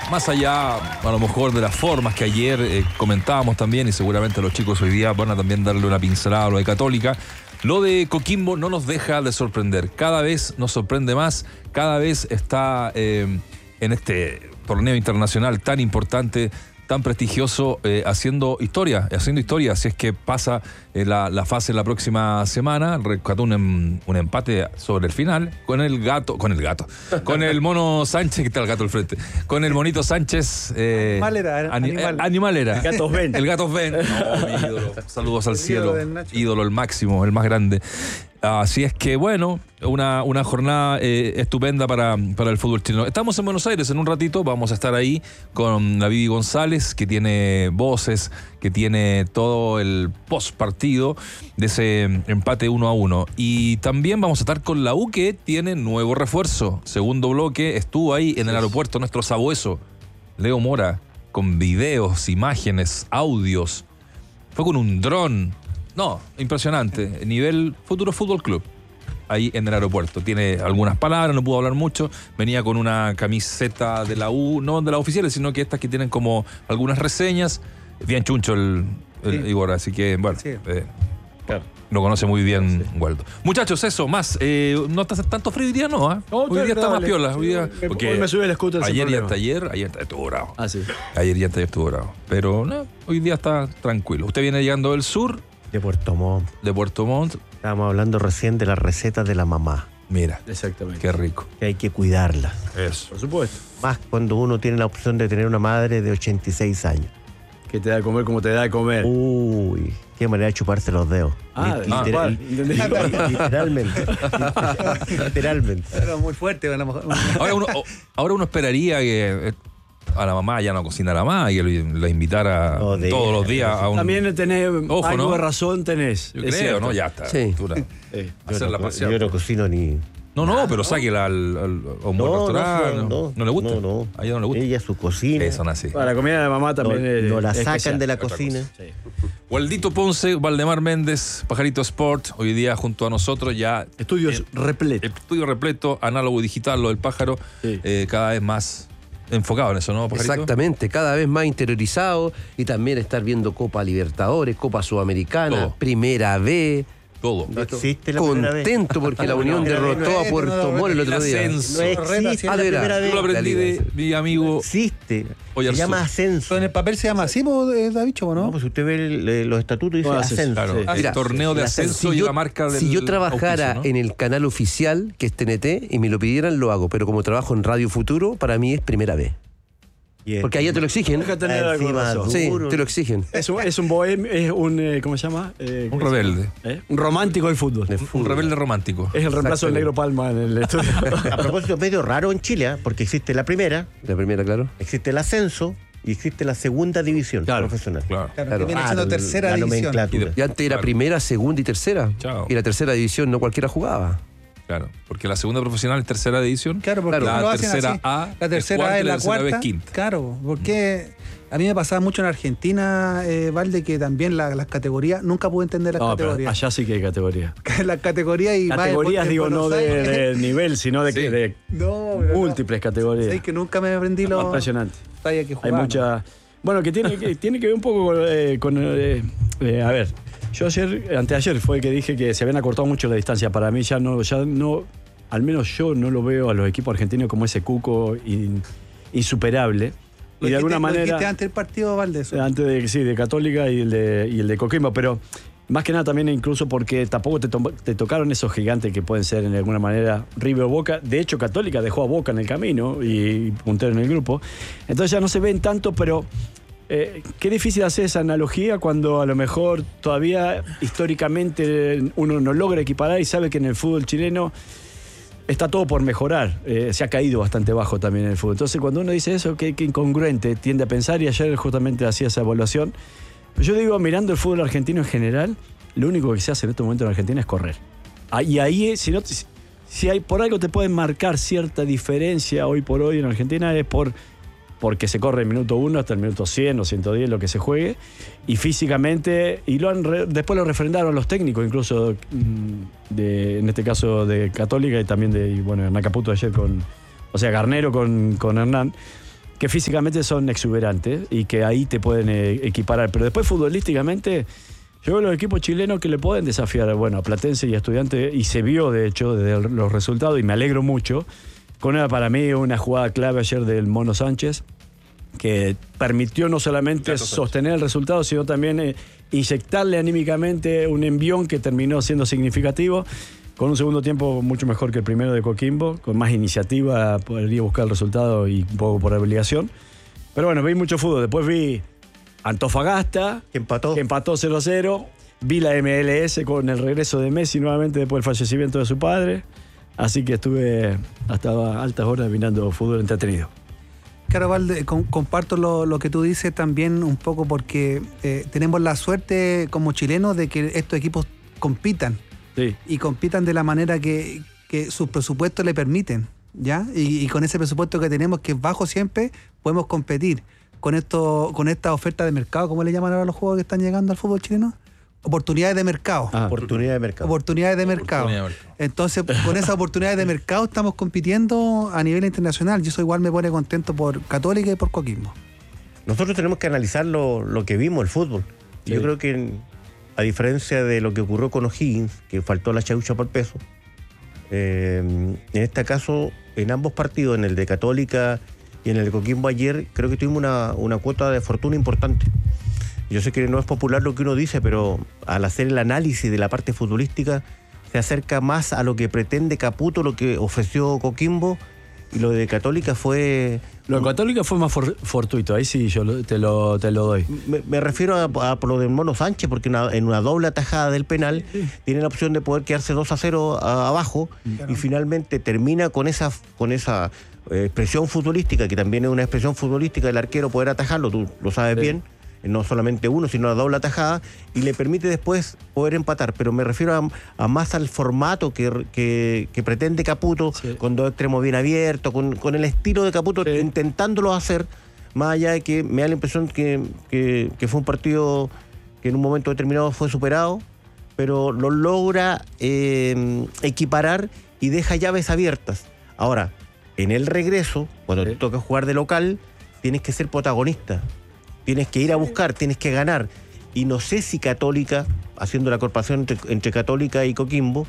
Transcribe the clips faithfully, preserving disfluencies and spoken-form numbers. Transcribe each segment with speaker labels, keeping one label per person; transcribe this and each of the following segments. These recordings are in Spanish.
Speaker 1: más allá a lo mejor de las formas que ayer eh, comentábamos también, y seguramente los chicos hoy día van a también darle una pincelada a lo de Católica, lo de Coquimbo no nos deja de sorprender. Cada vez nos sorprende más, cada vez está eh, en este torneo internacional tan importante, tan prestigioso, eh, haciendo historia, haciendo historia, si es que pasa eh, la, la fase la próxima semana. Rescató un, un empate sobre el final con el gato, con el gato, con el mono Sánchez, que está el gato al frente, con el monito Sánchez. Eh,
Speaker 2: animal era,
Speaker 1: ani,
Speaker 2: animal.
Speaker 1: Eh, animal era.
Speaker 3: El gato Ben.
Speaker 1: El gato Ben. No, mi ídolo. Saludos al
Speaker 2: El
Speaker 1: cielo.
Speaker 2: ídolo
Speaker 1: Ídolo, el máximo, el más grande. Así es que, bueno, una, una jornada eh, estupenda para, para el fútbol chileno. Estamos en Buenos Aires en un ratito, vamos a estar ahí con la Vivi González, que tiene voces, que tiene todo el post partido de ese empate uno a uno. Y también vamos a estar con la U, que tiene nuevo refuerzo. Segundo bloque, estuvo ahí en el aeropuerto nuestro sabueso, Leo Mora, con videos, imágenes, audios. Fue con un dron. No, impresionante. Nivel Futuro Fútbol Club. Ahí en el aeropuerto. Tiene algunas palabras, no pudo hablar mucho. Venía con una camiseta de la U, no de las oficiales, sino que estas que tienen como algunas reseñas. Bien chuncho el, el
Speaker 2: Sí.
Speaker 1: Igor, así que bueno.
Speaker 2: Sí.
Speaker 1: Eh,
Speaker 3: Claro.
Speaker 1: lo conoce muy bien Waldo. Muchachos, eso, más. Eh, no está tanto frío hoy día, ¿no? ¿eh?
Speaker 3: No,
Speaker 1: Hoy día está más
Speaker 3: dale.
Speaker 1: piola. Hoy día,
Speaker 3: Me-
Speaker 1: porque
Speaker 3: hoy me sube el scooter sin
Speaker 1: ayer y
Speaker 3: problema.
Speaker 1: hasta ayer, ayer estuvo bravo.
Speaker 3: Ah, sí.
Speaker 1: Ayer y hasta ayer estuvo bravo. Pero no, hoy día está tranquilo. Usted viene llegando del sur,
Speaker 4: De Puerto Montt.
Speaker 1: de Puerto Montt.
Speaker 4: Estábamos hablando recién de las recetas de la mamá,
Speaker 1: Mira,
Speaker 3: Exactamente.
Speaker 1: qué rico.
Speaker 4: que hay que cuidarlas.
Speaker 1: Eso.
Speaker 3: Por supuesto.
Speaker 4: Más cuando uno tiene la opción de tener una madre de ochenta y seis años.
Speaker 3: Que te da de comer como te da de comer.
Speaker 4: Uy, qué manera de chuparse los dedos.
Speaker 3: Ah,
Speaker 4: Li-
Speaker 3: ah,
Speaker 4: literal-
Speaker 3: ¿cuál? Entendí.
Speaker 4: literalmente. literalmente.
Speaker 2: Pero muy fuerte, a lo mejor.
Speaker 1: Ahora uno, o- ahora uno esperaría que eh, a la mamá ya no cocinara más y que lo- la invitara
Speaker 4: No, de-
Speaker 1: todos los días a un...
Speaker 3: También tenés
Speaker 1: Ojo,
Speaker 3: algo
Speaker 1: ¿no?
Speaker 3: de razón, tenés.
Speaker 1: Yo
Speaker 3: Es
Speaker 1: creo,
Speaker 3: cierto.
Speaker 1: ¿no? Ya está.
Speaker 4: Sí.
Speaker 1: altura.
Speaker 3: Eh,
Speaker 4: Yo
Speaker 1: Hacerla
Speaker 4: no,
Speaker 1: pasear.
Speaker 4: yo no cocino ni...
Speaker 1: No, no, pero sáquela al, al- a un buen restaurante. No, no le gusta.
Speaker 4: No, no.
Speaker 1: A ella no le gusta.
Speaker 4: Ella su cocina.
Speaker 1: Eh, son así.
Speaker 3: Para la comida de mamá
Speaker 4: No,
Speaker 3: también es-
Speaker 4: no la
Speaker 3: es
Speaker 4: sacan
Speaker 3: especial.
Speaker 4: de la
Speaker 1: otra
Speaker 4: cocina.
Speaker 3: Sí.
Speaker 1: Waldito Ponce, Valdemar Méndez, Pajarito Sport, hoy día junto a nosotros ya.
Speaker 3: Estudios
Speaker 1: eh,
Speaker 3: repletos.
Speaker 1: Estudio repleto, análogo digital, lo del pájaro,
Speaker 3: Sí.
Speaker 1: eh, cada vez más enfocado en eso, ¿no, Pajarito?
Speaker 5: Exactamente, cada vez más interiorizado y también estar viendo Copa Libertadores, Copa Sudamericana,
Speaker 1: Todo.
Speaker 5: Primera B.
Speaker 1: Todo.
Speaker 4: No existe la primera vez.
Speaker 5: Contento porque la Unión
Speaker 4: No,
Speaker 5: derrotó
Speaker 2: no,
Speaker 5: a
Speaker 2: no,
Speaker 5: Puerto
Speaker 2: no, no,
Speaker 5: Montt el
Speaker 1: el
Speaker 5: otro día.
Speaker 1: ascenso.
Speaker 4: No existe
Speaker 5: Ah,
Speaker 4: la
Speaker 5: de veras.
Speaker 4: primera
Speaker 1: Yo
Speaker 4: vez.
Speaker 1: lo aprendí de mi amigo.
Speaker 4: Existe.
Speaker 1: Oye,
Speaker 4: Se
Speaker 1: al
Speaker 4: llama
Speaker 1: sur.
Speaker 4: ascenso.
Speaker 2: Pero en el papel se llama así, pues, Davicho, ¿no?
Speaker 4: No, pues si usted ve el- eh, los estatutos dice
Speaker 3: No, hace-
Speaker 4: ascenso.
Speaker 1: Claro,
Speaker 3: Sí.
Speaker 1: el
Speaker 5: Mira,
Speaker 1: torneo de
Speaker 4: el
Speaker 1: ascenso
Speaker 4: ascenso.
Speaker 1: y
Speaker 5: yo,
Speaker 1: la marca del
Speaker 5: si yo trabajara
Speaker 1: auspicio, ¿no?
Speaker 5: en el canal oficial, que es T N T, y me lo pidieran, lo hago. Pero como trabajo en Radio Futuro, para mí es Primera B.
Speaker 4: Y es-
Speaker 5: Porque allá te lo exigen.
Speaker 3: Deja tener algo de
Speaker 4: Encima
Speaker 3: razón.
Speaker 5: Sí,
Speaker 4: duro.
Speaker 5: te lo exigen.
Speaker 3: Es un, es un bohemio, es un, eh, ¿cómo se llama? Eh,
Speaker 1: Un
Speaker 3: ¿cómo se
Speaker 1: rebelde.
Speaker 3: llama? ¿Eh? Un romántico del fútbol.
Speaker 5: De
Speaker 1: Un
Speaker 5: fútbol.
Speaker 1: rebelde romántico.
Speaker 3: Es el reemplazo del Negro Palma en el estudio.
Speaker 4: A propósito, es medio raro en Chile, ¿eh? Porque existe la primera,
Speaker 5: La primera, claro.
Speaker 4: existe el ascenso y existe la segunda división
Speaker 3: Claro.
Speaker 4: profesional.
Speaker 1: Claro.
Speaker 2: Claro,
Speaker 5: Claro.
Speaker 2: que viene
Speaker 4: Ah,
Speaker 2: siendo
Speaker 4: la-
Speaker 2: tercera
Speaker 4: la
Speaker 2: división.
Speaker 4: nomenclatura.
Speaker 5: Y antes era
Speaker 1: Claro.
Speaker 5: primera, segunda y tercera.
Speaker 1: Chao.
Speaker 5: Y la tercera división no cualquiera jugaba.
Speaker 1: Claro, porque la segunda profesional es tercera división.
Speaker 2: Claro, porque
Speaker 1: la
Speaker 2: no lo hacen
Speaker 1: tercera
Speaker 2: así.
Speaker 1: A
Speaker 2: La
Speaker 1: es
Speaker 2: tercera
Speaker 1: cuarta
Speaker 2: A
Speaker 1: y
Speaker 2: es
Speaker 1: la
Speaker 2: la
Speaker 1: tercera B es
Speaker 2: cuarta.
Speaker 1: quinta.
Speaker 2: Claro, porque a mí me pasaba mucho en Argentina, eh, Valde, que también la- las categorías, nunca pude entender las
Speaker 3: No, pero
Speaker 2: categorías.
Speaker 3: allá sí que hay categoría.
Speaker 2: Las categorías y más en-
Speaker 3: Categorías,
Speaker 2: en
Speaker 3: digo, no
Speaker 2: Buenos
Speaker 3: de,
Speaker 2: Aires.
Speaker 3: de nivel, sino de,
Speaker 1: Sí.
Speaker 3: de
Speaker 2: No, pero no.
Speaker 3: múltiples categorías.
Speaker 2: Sabes que nunca me aprendí los
Speaker 3: Impresionante.
Speaker 2: tallas que
Speaker 3: Hay
Speaker 2: jugaban.
Speaker 3: mucha. Bueno, que tiene, que tiene que ver un poco con. eh, con, eh, eh, a ver, yo ayer, anteayer fue que dije que se habían acortado mucho la distancia. Para mí ya no, ya no, al menos yo no lo veo a los equipos argentinos como ese cuco in- insuperable.
Speaker 2: Lo
Speaker 3: Y de
Speaker 2: dijiste-
Speaker 3: alguna
Speaker 2: lo
Speaker 3: manera.
Speaker 2: dijiste antes del partido, Valde. eso.
Speaker 3: Antes de sí, de Católica y el de, y el de Coquimbo, pero más que nada también incluso porque tampoco te, to- te tocaron esos gigantes que pueden ser de alguna manera River o Boca. De hecho, Católica dejó a Boca en el camino y, y puntero en el grupo. Entonces ya no se ven tanto, pero eh, qué difícil hacer esa analogía cuando a lo mejor todavía históricamente uno no logra equiparar y sabe que en el fútbol chileno está todo por mejorar. Eh, se ha caído bastante bajo también el fútbol. Entonces, cuando uno dice eso, qué, qué incongruente tiende a pensar, y ayer justamente hacía esa evaluación. Yo digo, mirando el fútbol argentino en general, lo único que se hace en este momento en Argentina es correr. Ah, y ahí, si, no, si- si hay por algo te pueden marcar cierta diferencia hoy por hoy en Argentina, es por porque se corre el minuto uno hasta el minuto cien o ciento diez, lo que se juegue, y físicamente, y lo han re- después lo refrendaron los técnicos, incluso mm, de, en este caso de Católica y también de, y bueno, Hernán Caputo ayer con, o sea, Garnero con, con Hernán, que físicamente son exuberantes y que ahí te pueden eh, equiparar. Pero después futbolísticamente, yo veo los equipos chilenos que le pueden desafiar, bueno, a Platense y a Estudiantes, y se vio de hecho desde los resultados, y me alegro mucho, con una, para mí una jugada clave ayer del Mono Sánchez, que permitió no solamente sostener el resultado, sino también eh, inyectarle anímicamente un envión que terminó siendo significativo, con un segundo tiempo mucho mejor que el primero de Coquimbo, con más iniciativa, podría buscar el resultado y un poco por obligación. Pero bueno, vi mucho fútbol. Después vi Antofagasta,
Speaker 4: Que empató.
Speaker 3: que empató cero a cero. Vi la M L S con el regreso de Messi nuevamente después del fallecimiento de su padre. Así que estuve hasta altas horas mirando fútbol entretenido.
Speaker 2: Claro, Valde, com- comparto lo, lo que tú dices también un poco porque eh, tenemos la suerte como chilenos de que estos equipos compitan
Speaker 3: Sí.
Speaker 2: y compitan de la manera que, que sus presupuestos le permiten, ¿ya? Y, y con ese presupuesto que tenemos, que es bajo siempre, podemos competir con esto, con esta oferta de mercado, ¿cómo le llaman ahora los juegos que están llegando al fútbol chileno? Oportunidades de mercado.
Speaker 3: Ah.
Speaker 4: Oportunidad de mercado.
Speaker 2: Oportunidades de mercado.
Speaker 1: Oportunidad de mercado.
Speaker 2: Entonces, con esas oportunidades de mercado estamos compitiendo a nivel internacional. Y eso igual me pone contento por Católica y por Coquimbo.
Speaker 4: Nosotros tenemos que analizar lo, lo que vimos, el fútbol.
Speaker 3: Sí.
Speaker 4: Yo creo que, a diferencia de lo que ocurrió con O'Higgins, que faltó la chaucha por peso, eh, en este caso, en ambos partidos, en el de Católica y en el de Coquimbo ayer, creo que tuvimos una, una cuota de fortuna importante. Yo sé que no es popular lo que uno dice, pero al hacer el análisis de la parte futbolística, se acerca más a lo que pretende Caputo, lo que ofreció Coquimbo, y lo de Católica fue...
Speaker 3: Lo de Católica fue más for- fortuito, ahí sí yo lo- te, lo, te lo doy.
Speaker 4: Me, me refiero a, a lo del Mono Sánchez, porque una- en una doble atajada del penal tiene la opción de poder quedarse dos a cero a- abajo y finalmente termina con esa, con esa eh, expresión futbolística, que también es una expresión futbolística del arquero poder atajarlo, tú lo sabes
Speaker 3: Sí.
Speaker 4: bien. No solamente uno, sino la doble atajada, y le permite después poder empatar. Pero me refiero a, a más al formato que, que, que pretende Caputo,
Speaker 3: Sí.
Speaker 4: con dos extremos bien abiertos, con, con el estilo de Caputo,
Speaker 3: Sí.
Speaker 4: intentándolo hacer, más allá de que me da la impresión que, que, que fue un partido que en un momento determinado fue superado, pero lo logra eh, equiparar y deja llaves abiertas. Ahora, en el regreso, cuando
Speaker 3: Sí.
Speaker 4: te toca jugar de local, tienes que ser protagonista. Tienes que ir a buscar, tienes que ganar. Y no sé si Católica, haciendo la comparación entre, entre Católica y Coquimbo,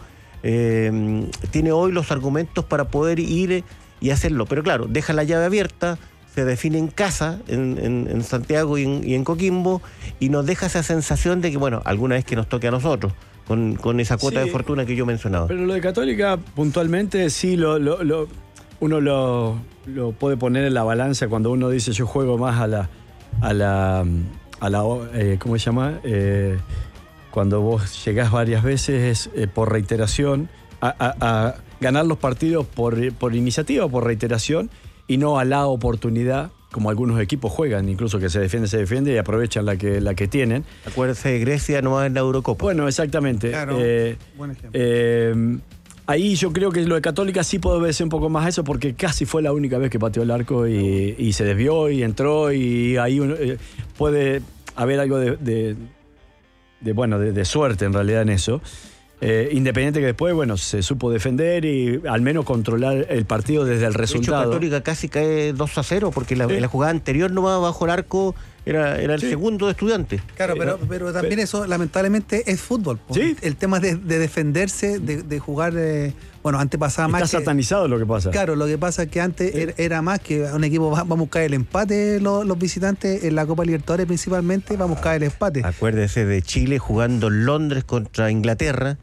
Speaker 4: eh, tiene hoy los argumentos para poder ir y hacerlo. Pero claro, deja la llave abierta, se define en casa, en, en, en Santiago y en, y en Coquimbo, y nos deja esa sensación de que, bueno, alguna vez que nos toque a nosotros, con, con esa cuota
Speaker 3: Sí.
Speaker 4: de fortuna que yo mencionaba.
Speaker 3: Pero lo de Católica, puntualmente, sí, lo, lo, lo- uno lo, lo puede poner en la balanza cuando uno dice yo juego más a la... a la, a la eh, ¿cómo se llama? Eh, cuando vos llegás varias veces eh, por reiteración, a, a- a ganar los partidos por, por iniciativa, por reiteración, y no a la oportunidad, como algunos equipos juegan, incluso que se defiende, se defiende y aprovechan la que, la que tienen.
Speaker 4: Acuérdense de Grecia, no va en la Eurocopa.
Speaker 3: Bueno, exactamente.
Speaker 2: Claro,
Speaker 3: Eh,
Speaker 2: buen ejemplo.
Speaker 3: eh, ahí yo creo que lo de Católica sí puedo obedecer un poco más a eso, porque casi fue la única vez que pateó el arco y, y se desvió y entró, y ahí uno, eh, puede haber algo de, de- de, bueno, de, de suerte en realidad en eso. Eh, independiente que después, bueno, se supo defender y al menos controlar el partido desde el
Speaker 4: De hecho,
Speaker 3: resultado.
Speaker 4: Católica casi cae dos a cero, porque la,
Speaker 3: Sí.
Speaker 4: en la jugada anterior nomás bajo el arco era, era el
Speaker 3: Sí.
Speaker 4: segundo de Estudiantes.
Speaker 2: Claro, pero, pero también eso lamentablemente es fútbol. po.
Speaker 3: Sí.
Speaker 2: El tema de, de defenderse, de, de jugar, eh, bueno, antes pasaba
Speaker 3: Está
Speaker 2: más que...
Speaker 3: satanizado lo que pasa.
Speaker 2: Claro, lo que pasa es que antes era, era más que un equipo va, va a buscar el empate, los, los visitantes, en la Copa Libertadores principalmente, va a buscar el empate.
Speaker 4: Acuérdese de Chile jugando en Londres contra Inglaterra,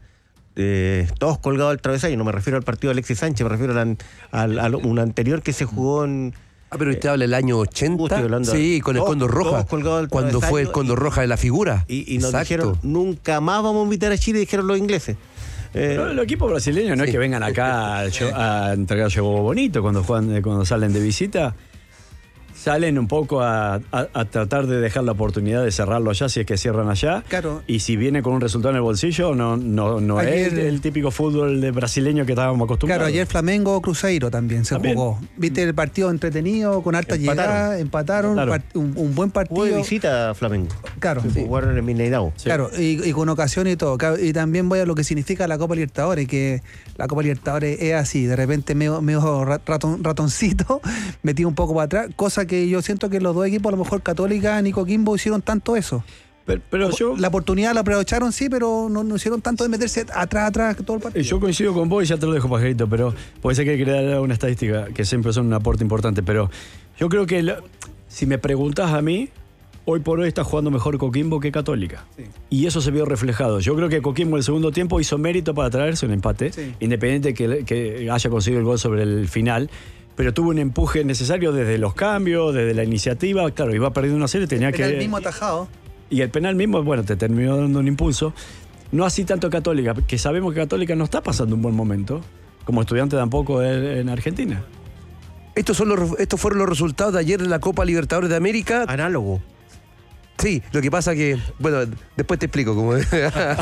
Speaker 4: eh, todos colgados al travesaño. No me refiero al partido de Alexis Sánchez, me refiero al, al, al- un anterior que se jugó en...
Speaker 5: Ah, pero usted habla del año
Speaker 4: Uh,
Speaker 5: ochenta.
Speaker 4: estoy hablando-
Speaker 5: Sí, con el
Speaker 4: todos-
Speaker 5: Cóndor Roja.
Speaker 4: todos colgados al
Speaker 5: Cuando fue el
Speaker 4: travesaño
Speaker 5: Cóndor
Speaker 4: y-
Speaker 5: Roja de la figura.
Speaker 4: Y, y nos
Speaker 5: Exacto.
Speaker 4: dijeron, nunca más vamos a invitar a Chile, dijeron los ingleses. Eh,
Speaker 3: Pero los equipos brasileños no
Speaker 5: Sí.
Speaker 3: es que vengan acá a, show- a entregar juego bonito cuando juegan, eh, cuando salen de visita. Salen un poco a, a- a tratar de dejar la oportunidad de cerrarlo allá, si es que cierran allá.
Speaker 2: Claro.
Speaker 3: Y si viene con un resultado en el bolsillo, no, no, no
Speaker 2: Ayer-
Speaker 3: es el, el típico fútbol de brasileño que estábamos acostumbrados.
Speaker 2: Claro, ayer Flamengo Cruzeiro también se
Speaker 3: También.
Speaker 2: jugó. Viste el partido entretenido, con harta
Speaker 4: Empataron.
Speaker 2: llegada, empataron,
Speaker 3: Claro.
Speaker 2: part- un, un buen
Speaker 4: Jugó de
Speaker 2: partido.
Speaker 4: visita a Flamengo.
Speaker 2: Claro.
Speaker 4: Jugaron en Mineirao.
Speaker 3: Sí.
Speaker 2: Claro, y, y con ocasión y todo. Claro, y también voy a lo que significa la Copa Libertadores, que la Copa Libertadores es así, de repente medio, medio ra- ratón- ratoncito, metido un poco para atrás, cosa que yo siento que los dos equipos, a lo mejor Católica y Coquimbo, hicieron tanto eso.
Speaker 3: Pero, pero yo,
Speaker 2: La oportunidad la aprovecharon, sí, pero no, no hicieron tanto de meterse atrás, atrás todo el partido.
Speaker 3: yo coincido con vos y ya te lo dejo, Pajarito, pero puede ser que quería dar una estadística que siempre son un aporte importante, pero yo creo que la- si me preguntás a mí, hoy por hoy está jugando mejor Coquimbo que Católica.
Speaker 2: Sí.
Speaker 3: Y eso se vio reflejado. Yo creo que Coquimbo en el segundo tiempo hizo mérito para traerse un empate,
Speaker 2: Sí.
Speaker 3: independiente que, que haya conseguido el gol sobre el final, pero tuvo un empuje necesario desde los cambios, desde la iniciativa. Claro, iba perdiendo una serie, tenía
Speaker 2: Era
Speaker 3: que...
Speaker 2: el mismo atajado.
Speaker 3: Y el penal mismo, bueno, te terminó dando un impulso. No así tanto Católica, que sabemos que Católica no está pasando un buen momento, como Estudiante tampoco en, en Argentina.
Speaker 5: Estos, son los, estos fueron los resultados de ayer en la Copa Libertadores de América.
Speaker 4: Análogo.
Speaker 5: Sí, lo que pasa que, bueno, después te explico cómo es.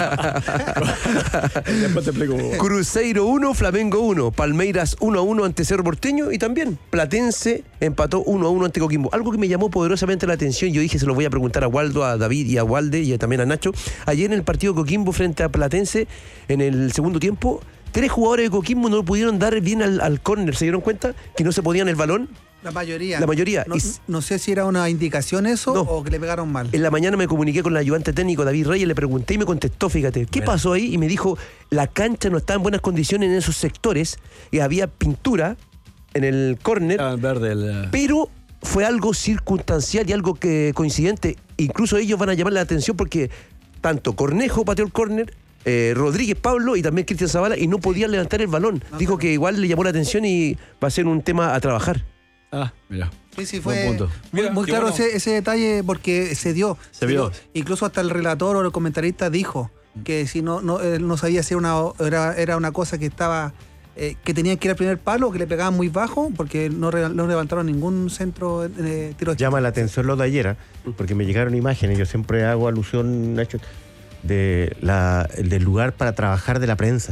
Speaker 3: Después te explico.
Speaker 5: Cruzeiro uno, Flamengo uno, Palmeiras uno a uno ante Cerro Porteño y también Platense empató uno a uno ante Coquimbo. Algo que me llamó poderosamente la atención, yo dije se lo voy a preguntar a Waldo, a David y a Walde y también a Nacho. Ayer en el partido Coquimbo frente a Platense, en el segundo tiempo, tres jugadores de Coquimbo no pudieron dar bien al, al córner. ¿Se dieron cuenta que no se podían el balón?
Speaker 2: La mayoría.
Speaker 5: La mayoría.
Speaker 2: No,
Speaker 5: Y-
Speaker 2: no sé si era una indicación eso
Speaker 5: No.
Speaker 2: o que le pegaron mal.
Speaker 5: En la mañana me comuniqué con el ayudante técnico David Reyes, le pregunté y me contestó, fíjate, ¿qué pasó ahí? Y me dijo, la cancha no estaba en buenas condiciones en esos sectores, y había pintura en el córner,
Speaker 3: Ah, verde. El,
Speaker 5: pero fue algo circunstancial y algo que coincidente. Incluso ellos van a llamar la atención porque tanto Cornejo pateó el córner, eh, Rodríguez Pablo y también Cristian Zavala, y no podían levantar el balón.
Speaker 2: No,
Speaker 5: Dijo
Speaker 2: claro.
Speaker 5: que igual le llamó la atención y va a ser un tema a trabajar.
Speaker 3: ah, mira.
Speaker 2: Sí, sí,
Speaker 3: Buen
Speaker 2: fue
Speaker 3: punto.
Speaker 2: muy,
Speaker 1: Mira,
Speaker 2: muy
Speaker 1: qué
Speaker 2: claro
Speaker 1: bueno.
Speaker 2: ese, ese detalle porque se dio.
Speaker 3: Se vio.
Speaker 2: dio. Incluso hasta el relator o el comentarista dijo que si no, no, él no sabía si era una, era, era una cosa que estaba eh, que tenían que ir al primer palo, que le pegaban muy bajo, porque no, re- no levantaron ningún centro de tiro.
Speaker 4: Llama la atención lo de ayer, ¿eh? Porque me llegaron imágenes, yo siempre hago alusión, Nacho, de la, del lugar para trabajar de la prensa.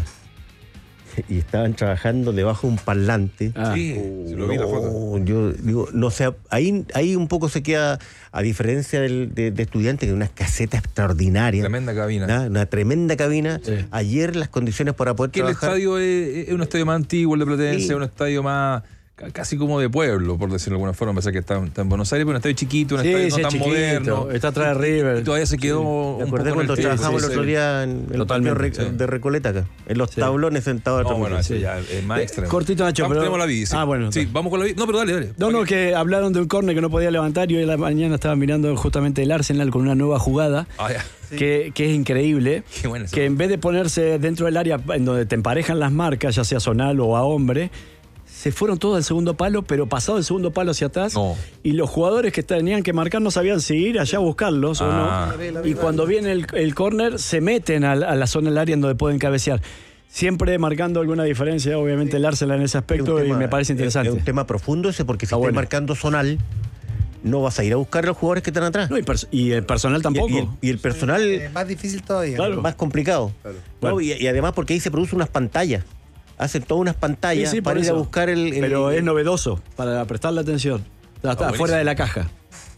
Speaker 4: Y estaban trabajando debajo de un parlante.
Speaker 3: Ah.
Speaker 1: Sí, se lo vi la foto.
Speaker 4: Oh, yo digo, no sé, ahí, ahí un poco se queda, a diferencia del, de, de estudiantes, que es una caseta extraordinaria.
Speaker 1: Tremenda cabina.
Speaker 4: ¿no? Una tremenda cabina.
Speaker 3: Sí.
Speaker 4: Ayer las condiciones para poder
Speaker 1: Que el
Speaker 4: trabajar.
Speaker 1: estadio es, es un estadio más antiguo, el de Platense,
Speaker 4: Sí.
Speaker 1: un estadio más ca- casi como de pueblo, por decirlo de alguna forma, pese a que está, está en Buenos Aires, pero un estadio chiquito, un
Speaker 3: Sí,
Speaker 1: estadio
Speaker 3: sí,
Speaker 1: no tan
Speaker 3: chiquito.
Speaker 1: moderno.
Speaker 3: Está atrás de River.
Speaker 1: Y todavía se quedó un
Speaker 4: Me
Speaker 1: poco
Speaker 4: acordé
Speaker 1: en
Speaker 4: cuando
Speaker 1: el tiempo,
Speaker 4: trabajamos
Speaker 1: sí,
Speaker 4: el otro
Speaker 1: sí.
Speaker 4: día en el
Speaker 3: Totalmente,
Speaker 4: patio Re-
Speaker 1: sí.
Speaker 4: de Recoleta acá, en los
Speaker 3: Sí.
Speaker 4: tablones sentados
Speaker 1: No,
Speaker 4: atrás.
Speaker 1: bueno, eso ya es más
Speaker 3: Eh,
Speaker 1: extremo.
Speaker 3: cortito, Nacho,
Speaker 1: Vamos,
Speaker 3: pero-
Speaker 1: tenemos la bici.
Speaker 3: Ah, bueno,
Speaker 1: Sí,
Speaker 3: está.
Speaker 1: vamos con la bici. No, pero dale, dale.
Speaker 3: No, no, que hablaron de un córner que no podía levantar y hoy en la mañana estaba mirando justamente el Arsenal con una nueva jugada
Speaker 1: Ah, ya.
Speaker 3: que, que es increíble.
Speaker 1: Qué buena esa.
Speaker 3: Que en vez de ponerse dentro del área en donde te emparejan las marcas, ya sea zonal o a hombre, se fueron todos al segundo palo, pero pasado el segundo palo hacia atrás.
Speaker 1: No.
Speaker 3: Y los jugadores que tenían que marcar no sabían si ir allá a buscarlos
Speaker 1: Ah.
Speaker 3: o no. Y cuando viene el, el córner, se meten a, la- a la zona del área en donde pueden cabecear. Siempre marcando alguna diferencia, obviamente, el Arsenal en ese
Speaker 4: Es un
Speaker 3: aspecto y
Speaker 4: tema-
Speaker 3: me parece
Speaker 4: es-
Speaker 3: interesante.
Speaker 4: Es un tema profundo ese, porque si
Speaker 3: Está
Speaker 4: estás
Speaker 3: bueno.
Speaker 4: marcando zonal, no vas a ir a buscar a los jugadores que están atrás.
Speaker 3: No, y, pers- y el personal
Speaker 4: Y-
Speaker 3: tampoco.
Speaker 4: Y, el, y el personal
Speaker 2: Es más difícil todavía.
Speaker 3: Claro.
Speaker 4: más complicado. ¿no?
Speaker 3: Bueno.
Speaker 4: Y, y además porque ahí se producen unas pantallas. Hacen todas unas pantallas
Speaker 3: Sí, sí, por
Speaker 4: para ir a
Speaker 3: eso.
Speaker 4: buscar el... el-
Speaker 3: Pero
Speaker 4: el-
Speaker 3: es novedoso para prestarle atención. Está, está
Speaker 1: buenísimo.
Speaker 3: fuera de la caja.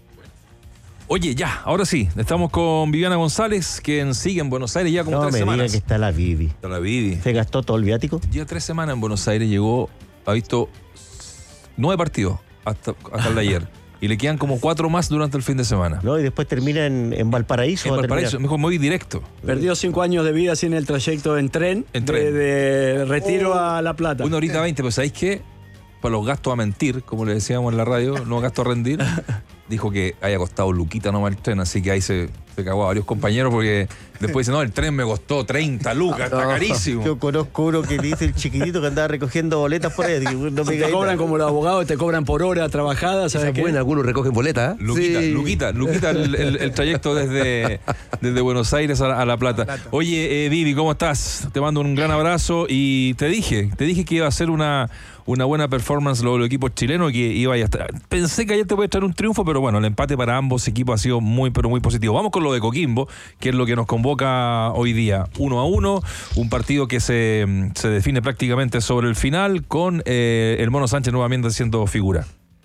Speaker 1: Oye, ya, ahora sí, estamos con Viviana González, quien sigue en Buenos Aires ya como
Speaker 4: No
Speaker 1: tres
Speaker 4: me diga
Speaker 1: semanas.
Speaker 4: que está la Vivi.
Speaker 1: Está la Vivi.
Speaker 4: ¿Se gastó todo el viático?
Speaker 1: Lleva tres semanas en Buenos Aires, llegó, ha visto nueve partidos hasta, hasta el de ayer. Y le quedan como cuatro más durante el fin de semana.
Speaker 4: ¿No? Y después termina en, en Valparaíso.
Speaker 1: En
Speaker 4: va a
Speaker 1: Valparaíso,
Speaker 4: terminar.
Speaker 1: mejor muy directo.
Speaker 3: Perdió cinco años de vida sin el trayecto en tren,
Speaker 1: En
Speaker 3: de,
Speaker 1: tren.
Speaker 3: de retiro a La Plata.
Speaker 1: Una horita veinte, pues ¿sabéis qué? Para los gastos a mentir, como le decíamos en la radio, no gastos a rendir, dijo que haya costado luquita nomás el tren, así que ahí se, se cagó a varios compañeros porque después dice, no, el tren me costó treinta lucas, está carísimo.
Speaker 4: Yo conozco uno que dice el chiquitito que andaba recogiendo boletas por ahí. Digo, no me
Speaker 3: te
Speaker 4: diga
Speaker 3: cobran
Speaker 4: nada.
Speaker 3: como los abogados, te cobran por hora trabajada,
Speaker 5: Esa
Speaker 3: ¿sabes
Speaker 5: es
Speaker 3: qué?
Speaker 5: buena, algunos recogen boletas. ¿eh?
Speaker 1: Luquita,
Speaker 5: Sí.
Speaker 1: Luquita, Luquita el, el- el trayecto desde, desde Buenos Aires a, a La Plata.
Speaker 2: Plata.
Speaker 1: Oye, eh, Vivi, ¿cómo estás? Te mando un gran abrazo y te dije, te dije que iba a ser una, una buena performance los, los equipos chilenos, que iba a estar. Pensé que ayer te podía traer un triunfo, pero bueno, el empate para ambos equipos ha sido muy, pero muy positivo. Vamos con lo de Coquimbo, que es lo que nos convoca hoy día. Uno a uno, un partido que se, se define prácticamente sobre el final, con eh, el Mono Sánchez nuevamente siendo figura.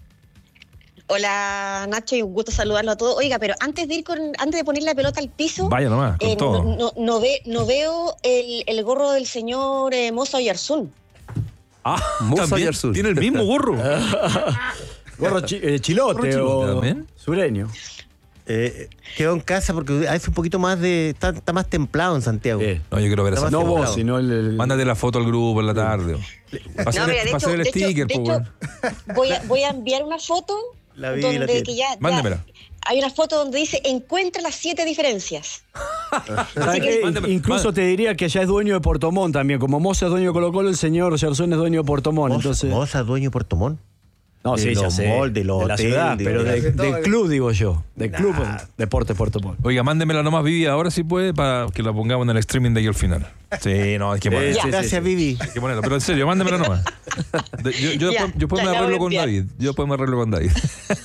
Speaker 6: Hola Nacho, y un gusto saludarlo a todos. Oiga, pero antes de ir con, antes de poner la pelota al piso,
Speaker 1: Vaya nomás, con
Speaker 6: eh,
Speaker 1: todo.
Speaker 6: no, no, no ve, no veo el, el gorro del señor eh, Mozo Oyarzún.
Speaker 1: Ah,
Speaker 5: Moza
Speaker 1: también
Speaker 5: Oyarzún.
Speaker 1: tiene el mismo gorro.
Speaker 3: Gorro chi- eh, chilote
Speaker 1: Gorro chilote
Speaker 3: o
Speaker 1: también.
Speaker 3: sureño.
Speaker 4: Eh, quedó en casa porque hace un poquito más de. Está, está más templado en Santiago.
Speaker 3: Eh,
Speaker 1: No, yo quiero ver esa
Speaker 4: Está
Speaker 3: no
Speaker 4: más
Speaker 1: foto.
Speaker 3: vos,
Speaker 4: templado.
Speaker 3: sino el... el-
Speaker 1: Mándate la foto al grupo en la tarde. Para hacer,
Speaker 6: No, mira, de
Speaker 1: pa'
Speaker 6: hecho-
Speaker 1: hacer el
Speaker 6: de hecho-
Speaker 1: sticker,
Speaker 6: de
Speaker 1: po,
Speaker 6: hecho,
Speaker 1: weón.
Speaker 6: Voy a, voy a enviar una foto
Speaker 4: La Vivi la
Speaker 6: donde
Speaker 4: tiene.
Speaker 6: que ya, ya-
Speaker 1: Mándemela.
Speaker 6: hay una foto donde dice encuentra las siete diferencias.
Speaker 3: ¿Sabes qué?
Speaker 1: Mándame-
Speaker 3: Incluso
Speaker 1: mándame.
Speaker 3: te diría que ya es dueño de Portomón también. Como Moza es dueño de Colo Colo, el señor Gersón es dueño de Portomón.
Speaker 4: Moza,
Speaker 3: Entonces...
Speaker 4: Moza, dueño de Puerto Montt.
Speaker 3: No,
Speaker 4: de
Speaker 3: sí, ya
Speaker 4: los
Speaker 3: sé.
Speaker 4: malls, de los
Speaker 3: la
Speaker 4: hoteles,
Speaker 3: ciudad,
Speaker 4: de-
Speaker 3: pero de-
Speaker 2: de todo
Speaker 3: del
Speaker 2: el-
Speaker 3: club, digo yo. Del club Deporte Portomón.
Speaker 1: Oiga, mándemela nomás, Vivi, ahora sí puede, para que la pongamos en el streaming de aquí al final. Sí, no, hay que ponerla.
Speaker 3: Sí,
Speaker 4: Ya,
Speaker 3: sí,
Speaker 4: gracias,
Speaker 3: sí.
Speaker 4: Vivi.
Speaker 1: Hay que ponerla. Pero en serio, mándemela nomás. De- Yo, yo,
Speaker 6: Ya,
Speaker 1: después, yo después
Speaker 6: ya,
Speaker 1: me
Speaker 6: la
Speaker 1: arreglo
Speaker 6: voy
Speaker 1: con
Speaker 6: a
Speaker 1: David. Yo después me arreglo con David.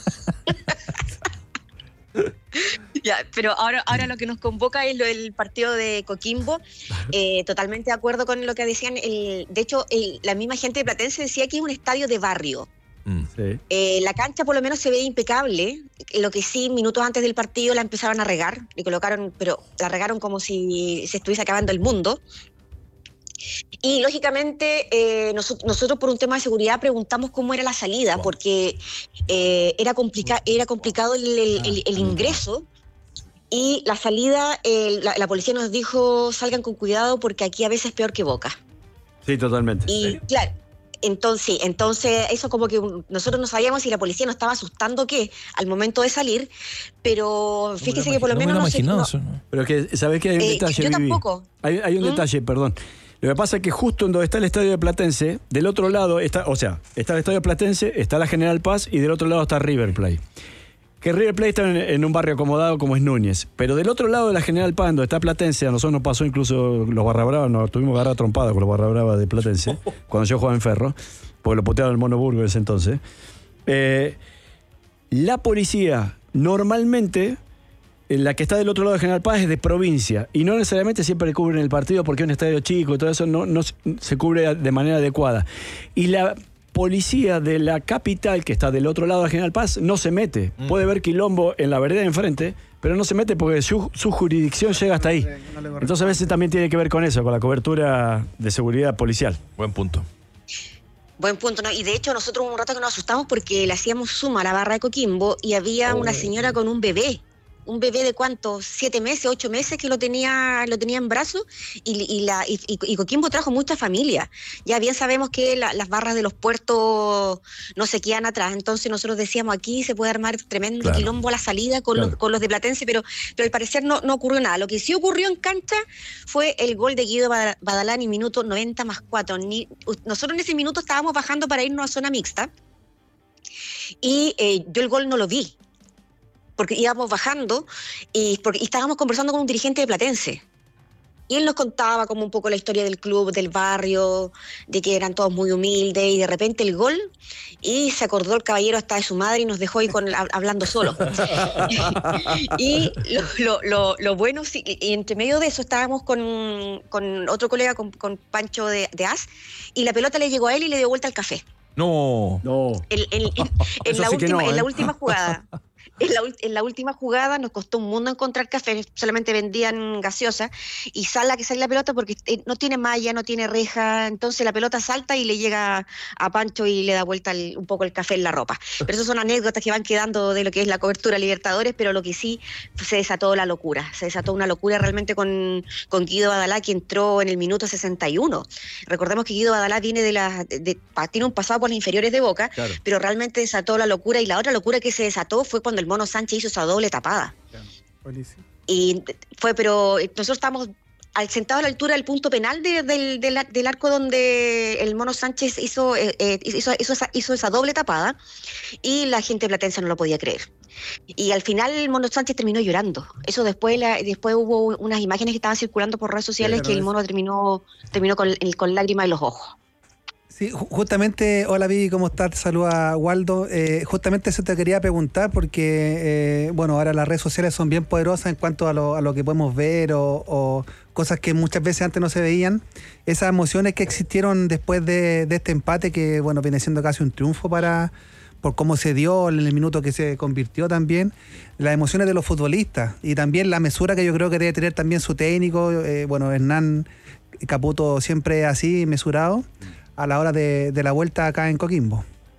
Speaker 6: Ya, pero ahora, ahora lo que nos convoca es lo del partido de Coquimbo. Eh, totalmente de acuerdo con lo que decían. El, de hecho, el- la misma gente de Platense decía que es un estadio de barrio.
Speaker 1: Mm.
Speaker 3: Sí.
Speaker 6: Eh, la cancha por lo menos se ve impecable. Lo que sí, minutos antes del partido la empezaron a regar. Le colocaron, pero la regaron como si se estuviese acabando el mundo. Y lógicamente eh, noso- nosotros por un tema de seguridad preguntamos cómo era la salida, porque eh, era, complica era complicado el, el- el- el ingreso y la salida, eh, la, la policía nos dijo salgan con cuidado porque aquí a veces es peor que Boca.
Speaker 3: Sí, totalmente.
Speaker 6: Y claro, entonces, entonces eso como que un- nosotros no sabíamos si la policía nos estaba asustando o qué al momento de salir, pero fíjese que por lo
Speaker 1: No me
Speaker 6: menos
Speaker 1: lo
Speaker 6: no se-
Speaker 1: imaginaba
Speaker 6: no-
Speaker 1: eso, ¿no?
Speaker 3: Pero que, ¿sabés que hay un
Speaker 6: Eh,
Speaker 3: detalle,
Speaker 6: yo
Speaker 3: Vivi?
Speaker 6: tampoco.
Speaker 3: Hay, hay un
Speaker 6: ¿Mm?
Speaker 3: detalle, perdón. Lo que pasa es que justo en donde está el estadio de Platense, del otro lado está, o sea, está el estadio de Platense, está la General Paz y del otro lado está River Plate. Que River Plate está en, en un barrio acomodado como es Núñez. Pero del otro lado de la General Paz, donde está Platense, a nosotros nos pasó incluso los Barra Brava, nos tuvimos que agarrar trompada con los Barra Brava de Platense, cuando yo jugaba en Ferro, porque lo putearon el Mono Burgo en ese entonces. Eh, la policía normalmente, eh, la que está del otro lado de General Paz es de provincia y no necesariamente siempre cubren el partido porque es un estadio chico y todo eso no, no se- se cubre de manera adecuada. Y la policía de la capital, que está del otro lado de General Paz, no se mete.
Speaker 1: Mm.
Speaker 3: Puede ver quilombo en la vereda de enfrente, pero no se mete porque su, su jurisdicción llega hasta ahí. Entonces a veces también tiene que ver con eso, con la cobertura de seguridad policial.
Speaker 1: Buen punto.
Speaker 6: Buen punto, ¿no? Y de hecho nosotros hubo un rato que nos asustamos porque le hacíamos suma a la barra de Coquimbo y había una señora con un bebé. Un bebé de cuánto, siete meses, ocho meses que lo tenía, lo tenía en brazos y, y, la, y, y- y Coquimbo trajo mucha familia. Ya bien sabemos que la- las barras de los puertos no se quedan atrás, entonces nosotros decíamos aquí se puede armar tremendo
Speaker 1: Claro.
Speaker 6: quilombo a la salida con,
Speaker 3: Claro.
Speaker 6: los, con los de Platense, pero, pero al parecer no, no ocurrió nada. Lo que sí ocurrió en cancha fue el gol de Guido Bada- Badalani, minuto noventa más cuatro. Ni, nosotros en ese minuto estábamos bajando para irnos a zona mixta y eh, yo el gol no lo vi porque íbamos bajando y, porque, y estábamos conversando con un dirigente de Platense. Y él nos contaba como un poco la historia del club, del barrio, de que eran todos muy humildes y de repente el gol y se acordó el caballero hasta de su madre y nos dejó ahí con, hablando solo. Y lo, lo, lo, lo bueno, sí, y entre medio de eso estábamos con, con otro colega, con, con Pancho de, de As, y la pelota le llegó a él y le dio vuelta al café.
Speaker 1: No.
Speaker 3: No.
Speaker 6: En, en- en- en
Speaker 3: Eso
Speaker 6: la
Speaker 3: sí que
Speaker 6: última,
Speaker 3: no,
Speaker 6: en la
Speaker 3: ¿eh?
Speaker 6: última jugada. En la, ul- en la última jugada nos costó un mundo encontrar café, solamente vendían gaseosa y sala que sale la pelota porque eh, no tiene malla, no tiene reja, entonces la pelota salta y le llega a Pancho y le da vuelta el- un poco el café en la ropa. Pero eso son anécdotas que van quedando de lo que es la cobertura Libertadores, pero lo que sí se desató la locura, se desató una locura realmente con, con Guido Badalá, que entró en el minuto sesenta y uno. Recordemos que Guido Badalá viene de la, de- de- tiene un pasado por las inferiores de Boca,
Speaker 3: Claro.
Speaker 6: pero realmente desató la locura y la otra locura que se desató fue cuando el Mono Sánchez hizo esa doble tapada.
Speaker 2: Buenísimo.
Speaker 6: Y fue, pero nosotros estamos al, sentados a la altura del punto penal de- del, del, del arco donde el Mono Sánchez hizo, eh, eh, hizo, hizo, esa, hizo esa doble tapada y la gente platense no lo podía creer. Y al final el Mono Sánchez terminó llorando. Eso después la, después hubo unas imágenes que estaban circulando por redes sociales
Speaker 2: Claro,
Speaker 6: que el
Speaker 2: es-
Speaker 6: Mono terminó, terminó con, con lágrimas en los ojos.
Speaker 2: Sí, ju- justamente, hola Vivi, ¿cómo estás? Te saluda Waldo. Eh, justamente eso te quería preguntar porque, eh, bueno, ahora las redes sociales son bien poderosas en cuanto a lo, a lo que podemos ver o, o cosas que muchas veces antes no se veían. Esas emociones que existieron después de, de este empate que, bueno, viene siendo casi un triunfo para por cómo se dio en el minuto que se convirtió también, las emociones de los futbolistas y también la mesura que yo creo que debe tener también su técnico, eh, bueno, Hernán Caputo siempre así, mesurado, a la hora de, de la vuelta acá en Coquimbo.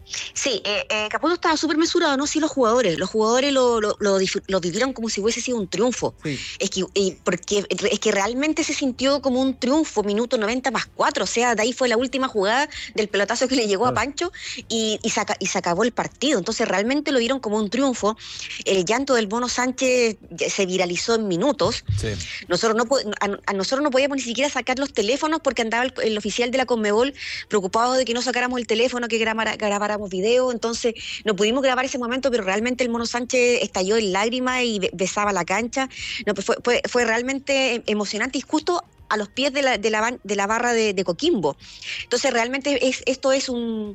Speaker 6: Sí, eh, eh, Caputo estaba súper mesurado, no sí los jugadores. Los jugadores lo, lo, lo, lo vivieron como si hubiese sido un triunfo.
Speaker 2: Sí.
Speaker 6: Es que, y porque, es que realmente se sintió como un triunfo, minuto noventa más cuatro. O sea, de ahí fue la última jugada del pelotazo que le llegó a Pancho y, y, se, y se acabó el partido. Entonces realmente lo vieron como un triunfo. El llanto del Mono Sánchez se viralizó en minutos.
Speaker 1: Sí.
Speaker 6: Nosotros no, a, a nosotros no podíamos ni siquiera sacar los teléfonos porque andaba el, el oficial de la Conmebol preocupado de que no sacáramos el teléfono, que grabara, grabáramos video, entonces no pudimos grabar ese momento, pero realmente el Mono Sánchez estalló en lágrimas y besaba la cancha. No, pues fue, fue, fue realmente emocionante y justo a los pies de la, de la, de la barra de, de Coquimbo. Entonces realmente es, esto es un...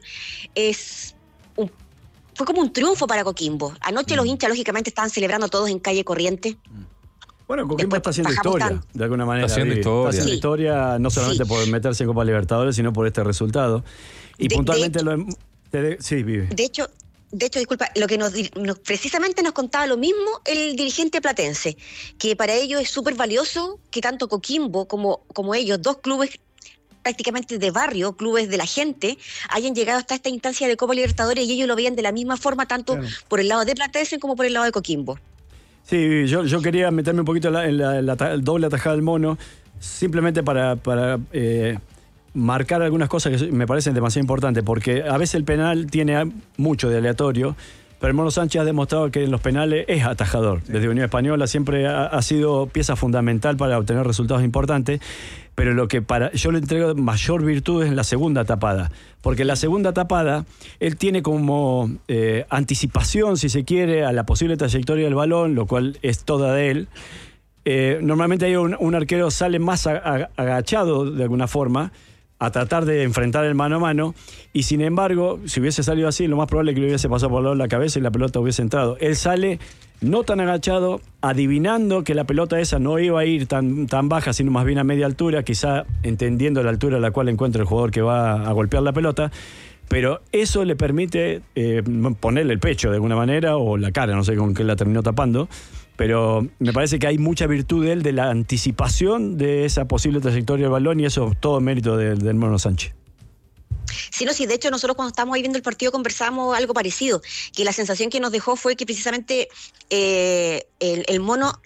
Speaker 6: es un fue como un triunfo para Coquimbo. Anoche mm. los hinchas lógicamente estaban celebrando todos en calle Corriente.
Speaker 3: Bueno, Coquimbo está haciendo historia, tan... de alguna manera.
Speaker 1: Está haciendo historia.
Speaker 3: Está haciendo
Speaker 6: sí.
Speaker 3: historia no solamente sí. por meterse en Copa Libertadores, sino por este resultado. Y
Speaker 6: de,
Speaker 3: puntualmente
Speaker 6: de hecho,
Speaker 3: lo... De, sí, vive.
Speaker 6: De hecho, de hecho, disculpa, lo que nos, nos precisamente nos contaba lo mismo el dirigente platense, que para ellos es súper valioso que tanto Coquimbo como, como ellos, dos clubes prácticamente de barrio, clubes de la gente, hayan llegado hasta esta instancia de Copa Libertadores y ellos lo veían de la misma forma, tanto claro. por el lado de Platense como por el lado de Coquimbo.
Speaker 3: Sí, yo, yo quería meterme un poquito en la, en la, en la, el doble atajada del Mono, simplemente para... para eh, marcar algunas cosas que me parecen demasiado importantes, porque a veces el penal tiene mucho de aleatorio, pero el Mono Sánchez ha demostrado que en los penales es atajador. Sí. Desde Unión Española siempre ha, ha sido pieza fundamental para obtener resultados importantes, pero lo que para yo le entrego mayor virtud es en la segunda tapada, porque en la segunda tapada él tiene como eh, anticipación, si se quiere, a la posible trayectoria del balón, lo cual es toda de él. Eh, normalmente hay un, un arquero sale más a, a, agachado de alguna forma, a tratar de enfrentar el mano a mano, y sin embargo, si hubiese salido así, lo más probable es que le hubiese pasado por el lado de la cabeza y la pelota hubiese entrado. Él sale no tan agachado, adivinando que la pelota esa no iba a ir tan, tan baja, sino más bien a media altura, quizá entendiendo la altura a la cual encuentra el jugador que va a golpear la pelota, pero eso le permite eh, ponerle el pecho de alguna manera, o la cara, no sé con qué la terminó tapando, pero me parece que hay mucha virtud de él, de la anticipación de esa posible trayectoria del balón, y eso es todo mérito del, del Mono Sánchez.
Speaker 6: Sí, no, sí, de hecho nosotros cuando estábamos ahí viendo el partido conversamos algo parecido, que la sensación que nos dejó fue que precisamente eh, el, el Mono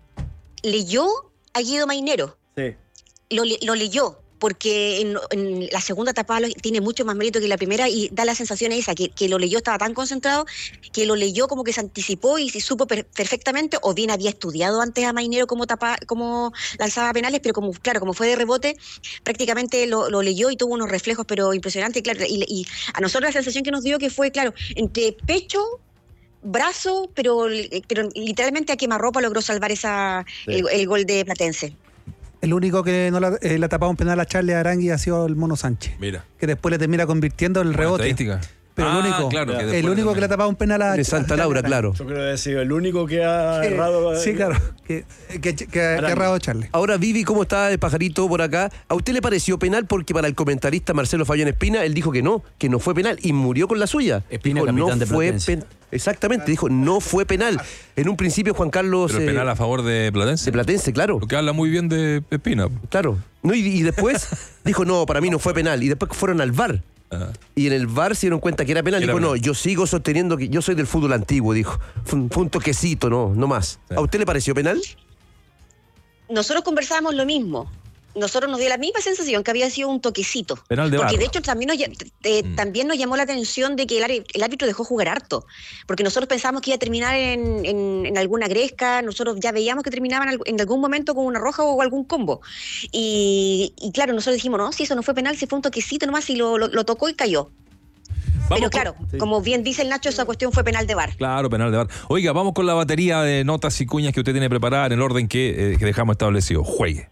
Speaker 6: leyó a Guido Mainero.
Speaker 3: Sí.
Speaker 6: Lo, lo leyó. Porque en, en la segunda etapa tiene mucho más mérito que la primera y da la sensación esa, que, que lo leyó, estaba tan concentrado, que lo leyó como que se anticipó y se supo per, perfectamente, o bien había estudiado antes a Mainero cómo, tapa, cómo lanzaba penales, pero como claro, como fue de rebote, prácticamente lo, lo leyó y tuvo unos reflejos, pero impresionantes, claro, y, y a nosotros la sensación que nos dio que fue, claro, entre pecho, brazo, pero, pero literalmente a quemarropa logró salvar esa sí. el, el gol de Platense.
Speaker 2: El único que no la, eh, le ha tapado un penal a Charles Arangui ha sido el Mono Sánchez.
Speaker 1: Mira.
Speaker 2: Que después le termina convirtiendo el rebote. Pero ah, el único,
Speaker 1: claro,
Speaker 2: que el único que le ha tapado un penal a
Speaker 5: de Santa Laura, claro.
Speaker 3: Yo creo que ha sido el único que ha sí, errado.
Speaker 2: Sí, claro. Que, que, que, que ha errado Charles.
Speaker 5: Ahora, Vivi, ¿cómo está el pajarito por acá? ¿A usted le pareció penal? Porque para el comentarista Marcelo Fabio Espina, él dijo que no, que no fue penal y murió con la suya.
Speaker 3: Espina,
Speaker 5: dijo,
Speaker 3: capitán
Speaker 5: no
Speaker 3: de
Speaker 5: fue
Speaker 3: Platense.
Speaker 5: penal. Exactamente, dijo, no fue penal. En un principio, Juan Carlos...
Speaker 1: Pero el penal eh, a favor de Platense.
Speaker 5: De Platense, claro.
Speaker 1: Lo que habla muy bien de Espina.
Speaker 5: Claro. No, y, y después dijo, no, para mí no fue penal. Y después fueron al V A R. Ajá. Y en el V A R se dieron cuenta que era penal. Era dijo, penal. No, yo sigo sosteniendo que yo soy del fútbol antiguo, dijo. Fue un, fue un toquecito, no, no más. Sí. ¿A usted le pareció penal?
Speaker 6: Nosotros conversábamos lo mismo. Nosotros nos dio la misma sensación que había sido un toquecito.
Speaker 1: Penal de
Speaker 6: porque
Speaker 1: barra.
Speaker 6: De hecho también nos, eh, mm. también nos llamó la atención de que el, el árbitro dejó jugar harto. Porque nosotros pensábamos que iba a terminar en, en, en alguna gresca, nosotros ya veíamos que terminaban en algún momento con una roja o algún combo. Y, y claro, nosotros dijimos, no, si eso no fue penal, si fue un toquecito nomás, y lo, lo, lo tocó y cayó. Vamos Pero claro, con... sí. como bien dice el Nacho, esa cuestión fue penal de V A R.
Speaker 1: Claro, penal de V A R. Oiga, vamos con la batería de notas y cuñas que usted tiene preparada en el orden que, eh, que dejamos establecido. Juegue.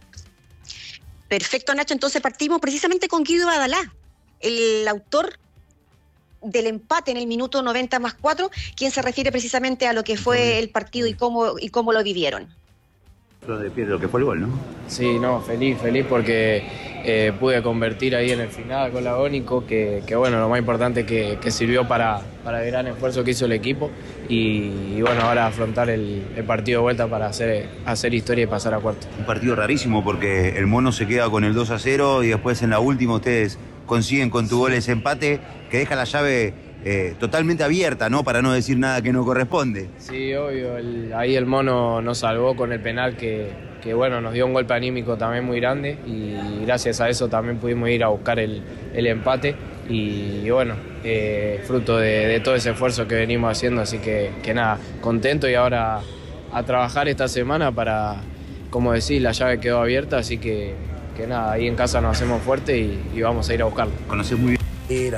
Speaker 6: Perfecto, Nacho. Entonces partimos precisamente con Guido Badalá, el autor del empate en el minuto noventa más cuatro, quien se refiere precisamente a lo que fue el partido y cómo, y cómo lo vivieron.
Speaker 7: De pie de lo que fue el gol, ¿no?
Speaker 8: Sí, no, feliz, feliz porque eh, pude convertir ahí en el final con Agónico, que, que bueno, lo más importante que, que sirvió para, para el gran esfuerzo que hizo el equipo y, y bueno, ahora afrontar el, el partido de vuelta para hacer, hacer historia y pasar a cuarto.
Speaker 7: Un partido rarísimo porque el Mono se queda con el dos a cero y después en la última ustedes consiguen con tu gol ese empate que deja la llave eh, totalmente abierta, ¿no? Para no decir nada que no corresponde.
Speaker 8: Sí, obvio. El, ahí el Mono nos salvó con el penal que, que, bueno, nos dio un golpe anímico también muy grande y gracias a eso también pudimos ir a buscar el, el empate y, y bueno, eh, fruto de, de todo ese esfuerzo que venimos haciendo. Así que, que nada, contento y ahora a trabajar esta semana para, como decís, la llave quedó abierta, así que, que nada, ahí en casa nos hacemos fuerte y, y vamos a ir a buscarlo.
Speaker 7: Conoces muy bien.
Speaker 5: Era.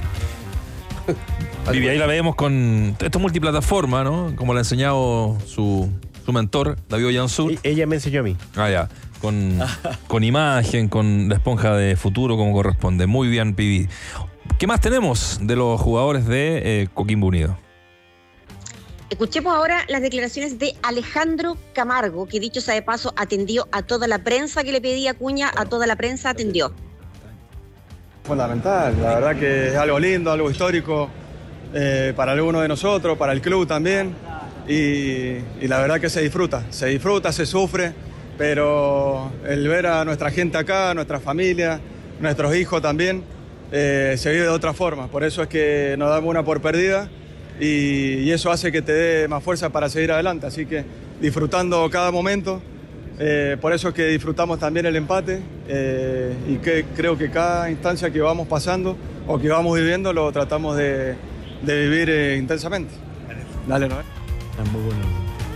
Speaker 1: Vivi, ahí la vemos con... Esto es multiplataforma, ¿no? Como le ha enseñado su, su mentor, David Ollansur.
Speaker 4: E- Ella me enseñó a mí.
Speaker 1: Ah, ya. Con, con imagen, con la esponja de futuro como corresponde. Muy bien, Vivi. ¿Qué más tenemos de los jugadores de eh, Coquimbo Unido?
Speaker 6: Escuchemos ahora las declaraciones de Alejandro Camargo, que dicho sea de paso, atendió a toda la prensa que le pedía Acuña, a toda la prensa atendió.
Speaker 9: Fundamental, la verdad que es algo lindo, algo histórico eh, para alguno de nosotros, para el club también, y, y la verdad que se disfruta, se disfruta, se sufre, pero el ver a nuestra gente acá, nuestra familia, nuestros hijos también, eh, se vive de otra forma, por eso es que nos damos una por perdida y, y eso hace que te dé más fuerza para seguir adelante, así que disfrutando cada momento. Eh, por eso es que disfrutamos también el empate eh, y que creo que cada instancia que vamos pasando o que vamos viviendo lo tratamos de, de vivir eh, intensamente. Dale, Noel.
Speaker 3: Es muy bueno.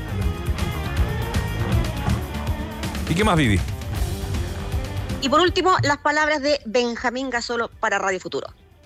Speaker 1: ¿Y qué más, Vivi?
Speaker 6: Y por último, las palabras de Benjamín Gasolo para Radio Futuro.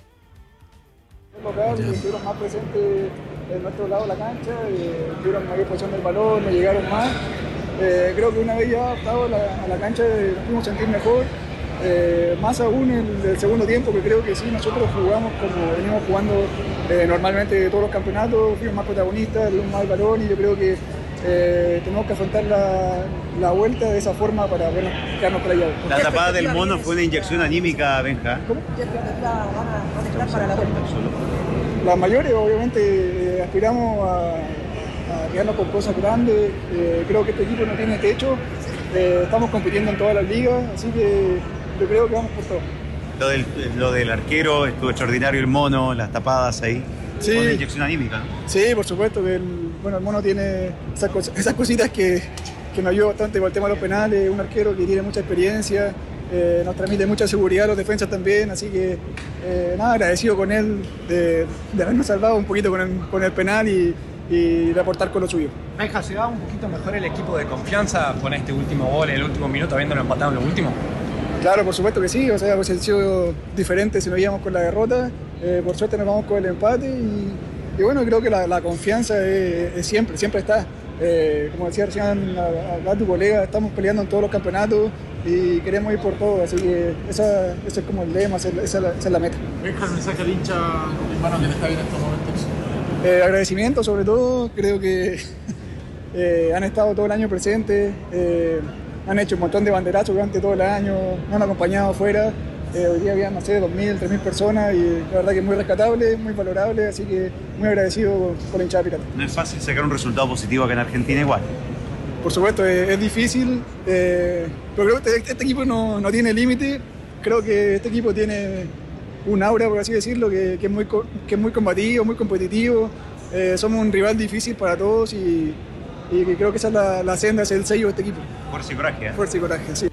Speaker 10: Local, estuvieron más presentes en nuestro lado de la cancha, eh, tuvieron mayor posición del balón, no llegaron más. Eh, creo que una vez ya adaptado a la, a la cancha eh, nos pudimos sentir mejor, eh, más aún en el segundo tiempo, que creo que sí, nosotros jugamos como venimos jugando eh, normalmente todos los campeonatos, fuimos más protagonistas, tuvimos más el balón y yo creo que eh, tenemos que afrontar la, la vuelta de esa forma para bueno, quedarnos por allá.
Speaker 7: La tapada del Mono fue una inyección anímica, Benja.
Speaker 10: ¿Cómo? ¿Qué expectativas van a estar para la vuelta? Las mayores, obviamente, eh, aspiramos a a quedarnos con cosas grandes, eh, creo que este equipo no tiene techo, eh, estamos compitiendo en todas las ligas, así que yo creo que vamos por todo.
Speaker 7: Lo del, lo del arquero, estuvo extraordinario el Mono, las tapadas ahí.
Speaker 10: Sí.
Speaker 7: Fue una inyección anímica, ¿no?
Speaker 10: Sí, por supuesto que el, bueno, el Mono tiene esas, cos esas cositas que, que nos ayuda bastante con el tema de los penales, un arquero que tiene mucha experiencia, eh, nos transmite mucha seguridad a los defensas también, así que eh, nada, agradecido con él de, de habernos salvado un poquito con el, con el penal y y de aportar con lo suyo.
Speaker 11: Benja, ¿se va un poquito mejor el equipo de confianza con este último gol, el último minuto, habiéndolo empatado en lo último?
Speaker 10: Claro, por supuesto que sí, o sea, hubiese sido diferente si nos íbamos con la derrota, eh, por suerte nos vamos con el empate y, y bueno, creo que la, la confianza es, es siempre, siempre está. Eh, como decía recién a, a tu colega, estamos peleando en todos los campeonatos y queremos ir por todo, así que esa, ese es como el lema, esa, esa, esa es la meta.
Speaker 11: Benja, el mensaje al hincha hermano que te está viendo en estos momentos.
Speaker 10: Eh, agradecimiento sobre todo, creo que eh, han estado todo el año presentes, eh, han hecho un montón de banderazos durante todo el año, nos han acompañado afuera, eh, hoy día había, no sé, dos mil, tres mil personas y la verdad que es muy rescatable, muy valorable, así que muy agradecido por la hinchada pirata.
Speaker 7: No es fácil sacar un resultado positivo acá en Argentina igual.
Speaker 10: Por supuesto, es, es difícil, eh, pero creo que este, este equipo no, no tiene límite, creo que este equipo tiene un aura, por así decirlo, que, que, es, muy, que es muy combativo, muy competitivo. Eh, somos un rival difícil para todos y, y creo que esa es la, la senda, es el sello de este equipo.
Speaker 7: Fuerza y coraje, ¿eh?
Speaker 10: Fuerza y coraje, sí.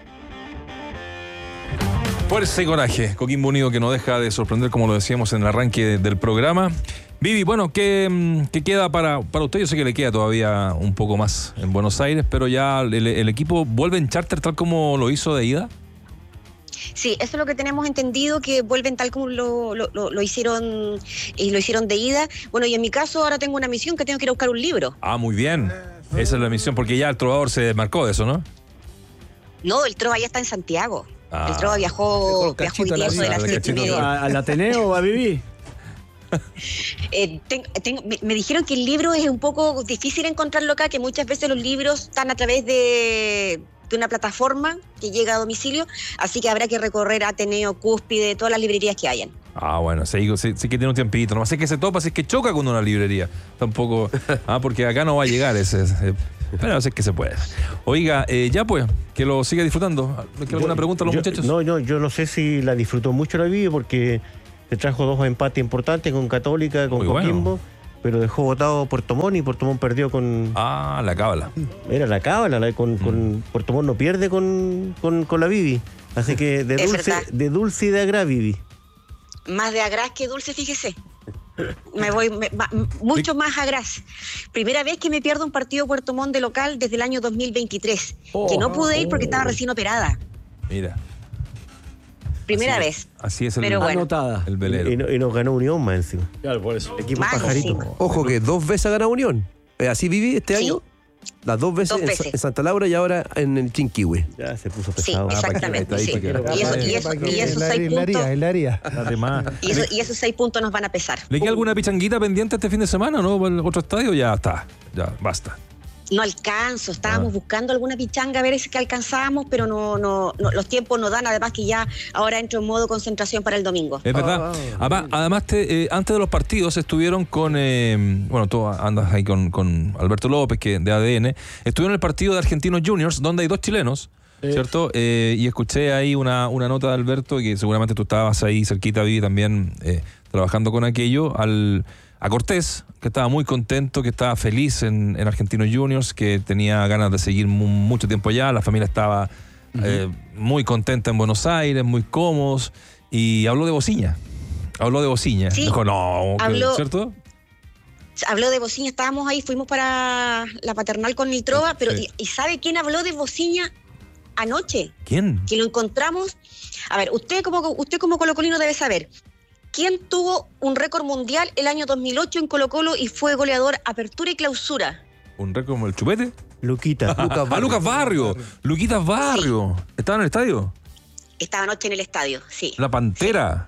Speaker 1: Fuerza y coraje. Coquimbo Unido que no deja de sorprender, como lo decíamos en el arranque del programa. Vivi, bueno, ¿qué, qué queda para, para usted? Yo sé que le queda todavía un poco más en Buenos Aires, pero ya el, el equipo vuelve en charter tal como lo hizo de ida.
Speaker 6: Sí, eso es lo que tenemos entendido, que vuelven tal como lo, lo, lo, lo hicieron y lo hicieron de ida. Bueno, y en mi caso ahora tengo una misión que tengo que ir a buscar un libro.
Speaker 1: Ah, muy bien. Esa es la misión, porque ya el trovador se desmarcó de eso, ¿no?
Speaker 6: No, el trova ya está en Santiago.
Speaker 1: Ah.
Speaker 6: El trova viajó, viajó hoy día eso de las siete y media.
Speaker 3: ¿Al Ateneo o a Vivi?
Speaker 6: Eh, ten, ten, me, me dijeron que el libro es un poco difícil encontrarlo acá, que muchas veces los libros están a través de, de una plataforma que llega a domicilio, así que habrá que recorrer Ateneo, Cúspide, todas las librerías que hayan.
Speaker 1: Ah, bueno, sí, sí, sí que tiene un tiempito. No sé que se topa, si es que choca con una librería. Tampoco, ah, porque acá no va a llegar ese. ese Pero a veces que se puede. Oiga, eh, ya pues, que lo siga disfrutando. ¿Qué alguna pregunta a los
Speaker 4: yo,
Speaker 1: muchachos?
Speaker 4: No, no, yo no sé si la disfrutó mucho la Vivi porque se trajo dos empates importantes con Católica, con
Speaker 1: Muy
Speaker 4: Coquimbo,
Speaker 1: bueno.
Speaker 4: pero dejó votado Puerto Montt y Puerto Montt perdió con...
Speaker 1: Ah, la cábala.
Speaker 4: Era la cábala, la- con, con
Speaker 1: Mm.
Speaker 4: Puerto Montt no pierde con, con, con la Vivi. Así que de
Speaker 6: Es
Speaker 4: dulce,
Speaker 6: verdad.
Speaker 4: de dulce y de agra Vivi.
Speaker 6: Más de agraz que dulce, fíjese. Me voy me- va- mucho más agraz. Primera vez que me pierdo un partido Puerto Montt de local desde el año dos mil veintitrés.
Speaker 3: Oh.
Speaker 6: que no pude ir porque estaba recién operada.
Speaker 1: Mira,
Speaker 6: Primera
Speaker 1: Así
Speaker 6: vez.
Speaker 1: así es el,
Speaker 6: Pero bueno.
Speaker 3: Anotada.
Speaker 1: el
Speaker 4: Y,
Speaker 1: velero.
Speaker 4: no- y nos ganó Unión más encima.
Speaker 3: Claro, por eso.
Speaker 4: Equipo
Speaker 6: Más
Speaker 4: pajarito.
Speaker 6: encima.
Speaker 5: Ojo que dos veces ha ganado Unión. Eh, Así viví este
Speaker 6: Sí.
Speaker 5: año. Las dos veces,
Speaker 6: Dos
Speaker 5: en Sa-
Speaker 6: veces.
Speaker 5: En, Santa Laura y ahora en el Chinquihue.
Speaker 4: Ya se puso
Speaker 6: Sí,
Speaker 4: pesado.
Speaker 6: exactamente.
Speaker 1: ahí
Speaker 6: sí.
Speaker 1: para que-
Speaker 6: Y, eso, y, eso, y esos
Speaker 2: el
Speaker 6: seis puntos,
Speaker 2: área, el área.
Speaker 1: Date más.
Speaker 6: y, eso- y esos seis puntos nos van a pesar.
Speaker 1: ¿Le queda alguna pichanguita pendiente este fin de semana, no? ¿Para el otro estadio? Ya está. Ya, basta.
Speaker 6: No alcanzo, estábamos
Speaker 1: Ah.
Speaker 6: buscando alguna pichanga a ver si que alcanzábamos, pero no, no, no, los tiempos no dan, además que ya ahora entro en modo concentración para el domingo.
Speaker 1: Es verdad. Además, además te, eh, antes de los partidos estuvieron con, eh, bueno, tú andas ahí con, con Alberto López, que de A D N, estuvieron en el partido de Argentinos Juniors, donde hay dos chilenos, ¿cierto? Eh, y escuché ahí una, una nota de Alberto, que seguramente tú estabas ahí cerquita, Vivi, también eh, trabajando con aquello, al... a Cortés, que estaba muy contento, que estaba feliz en, en Argentinos Juniors, que tenía ganas de seguir mu- mucho tiempo allá, la familia estaba eh, muy contenta en Buenos Aires, muy cómodos, y habló de Bociña, habló de Bociña.
Speaker 6: Sí,
Speaker 1: Dijo, no, que-
Speaker 6: habló-
Speaker 1: ¿cierto?
Speaker 6: Habló de Bociña, estábamos ahí, fuimos para la paternal con el Trova, pero
Speaker 1: Sí.
Speaker 6: y, y sabe quién habló de Bociña anoche?
Speaker 1: ¿Quién?
Speaker 6: Que lo encontramos. A ver, usted como usted como colocolino debe saber. ¿Quién tuvo un récord mundial el año dos mil ocho en Colo-Colo y fue goleador apertura y clausura?
Speaker 1: ¿Un récord como el chupete?
Speaker 4: Luquita.
Speaker 1: Ah, Lucas Barrio. Luquitas Barrio. ¿Estaba en el estadio?
Speaker 6: Estaba anoche en el estadio, sí.
Speaker 1: La Pantera.